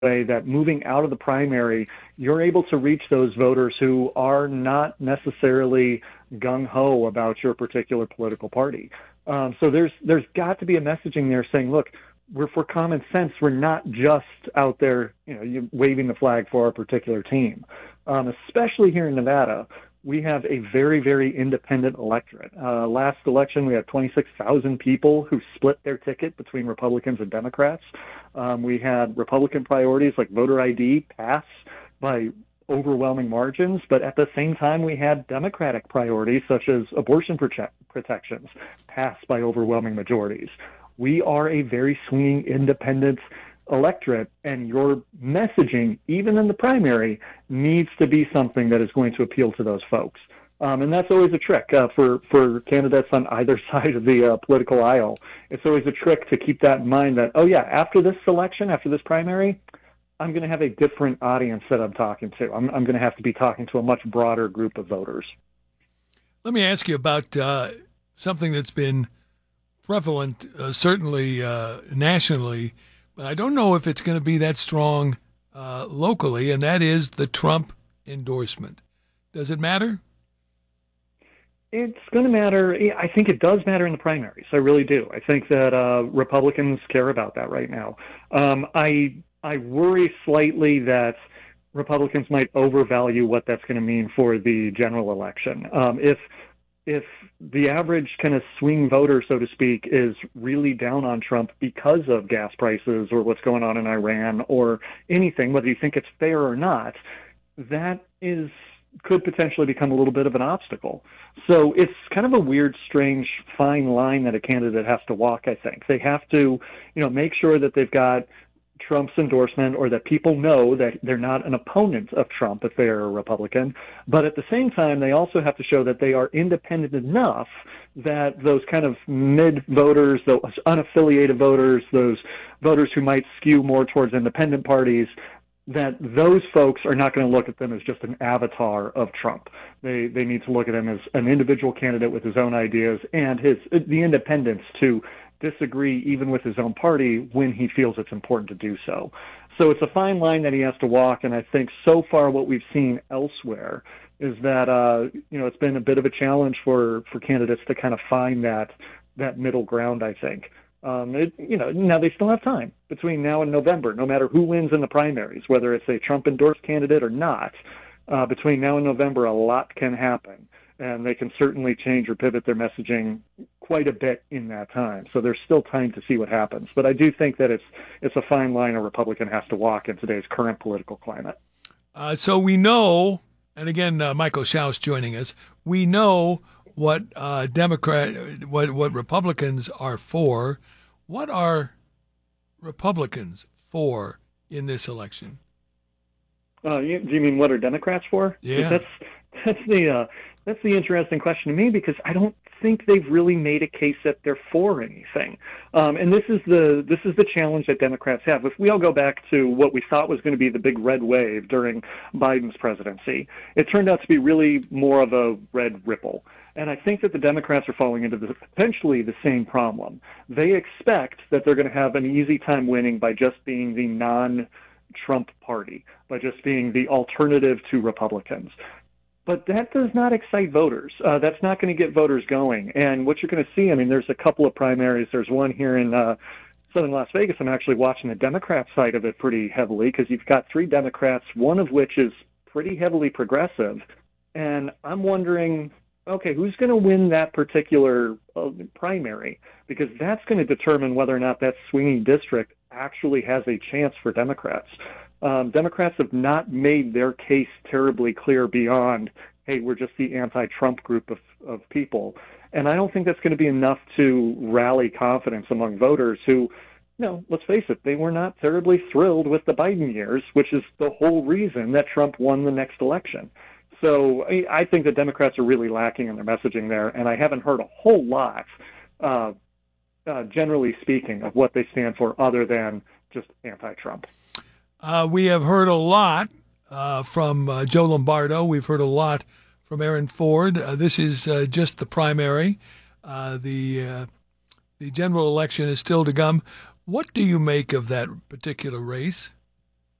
way that moving out of the primary, you're able to reach those voters who are not necessarily gung-ho about your particular political party. So there's got to be a messaging there saying, look, we're for common sense. We're not just out there, waving the flag for our particular team. Especially here in Nevada, we have a very, very independent electorate. Last election, we had 26,000 people who split their ticket between Republicans and Democrats. We had Republican priorities like voter ID pass by overwhelming margins, but at the same time, we had Democratic priorities such as abortion protections pass by overwhelming majorities. We are a very swinging independent electorate, and your messaging, even in the primary, needs to be something that is going to appeal to those folks. And that's always a trick for candidates on either side of the political aisle. It's always a trick to keep that in mind that, oh yeah, after this election, after this primary, I'm going to have a different audience that I'm talking to. I'm going to have to be talking to a much broader group of voters. Let me ask you about something that's been prevalent, certainly nationally, but I don't know if it's going to be that strong locally, and that is the Trump endorsement. Does it matter? It's going to matter. I think it does matter in the primaries. I really do. I think that Republicans care about that right now. I worry slightly that Republicans might overvalue what that's going to mean for the general election. If the average kind of swing voter, so to speak, is really down on Trump because of gas prices or what's going on in Iran or anything, whether you think it's fair or not, that could potentially become a little bit of an obstacle. So it's kind of a weird, strange, fine line that a candidate has to walk, I think. They have to, make sure that they've got Trump's endorsement or that people know that they're not an opponent of Trump if they are a Republican. But at the same time, they also have to show that they are independent enough that those kind of mid voters, those unaffiliated voters, those voters who might skew more towards independent parties, that those folks are not going to look at them as just an avatar of Trump. They need to look at him as an individual candidate with his own ideas and the independence to disagree even with his own party when he feels it's important to do so. So it's a fine line that he has to walk, and I think so far what we've seen elsewhere is that it's been a bit of a challenge for candidates to kind of find that middle ground, I think. Now they still have time between now and November, no matter who wins in the primaries, whether it's a Trump-endorsed candidate or not. Between now and November, a lot can happen, and they can certainly change or pivot their messaging quite a bit in that time. So there's still time to see what happens. But I do think that it's a fine line a Republican has to walk in today's current political climate. So we know, and again, Michael Schaus joining us, we know what what Republicans are for. What are Republicans for in this election? Do you mean what are Democrats for? Yeah, that's the interesting question to me, because I don't think they've really made a case that they're for anything. And this is the challenge that Democrats have. If we all go back to what we thought was going to be the big red wave during Biden's presidency, it turned out to be really more of a red ripple. And I think that the Democrats are falling into potentially the same problem. They expect that they're going to have an easy time winning by just being the non-Trump party, by just being the alternative to Republicans. But that does not excite voters. That's not going to get voters going. And what you're going to see, there's a couple of primaries. There's one here in southern Las Vegas. I'm actually watching the Democrat side of it pretty heavily, because you've got three Democrats, one of which is pretty heavily progressive. And I'm wondering, okay, who's going to win that particular primary? Because that's going to determine whether or not that swinging district actually has a chance for Democrats. Democrats have not made their case terribly clear beyond, hey, we're just the anti-Trump group of people. And I don't think that's going to be enough to rally confidence among voters who, let's face it, they were not terribly thrilled with the Biden years, which is the whole reason that Trump won the next election. So I think that Democrats are really lacking in their messaging there, and I haven't heard a whole lot, generally speaking, of what they stand for other than just anti-Trump. We have heard a lot from Joe Lombardo. We've heard a lot from Aaron Ford. This is just the primary. The general election is still to come. What do you make of that particular race?